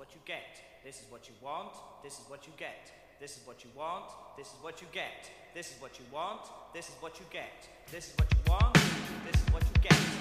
what you get. This is what you want, this is what you get. This is what you want, this is what you get. This is what you want, this is what you get. This is what you want, this is what you get.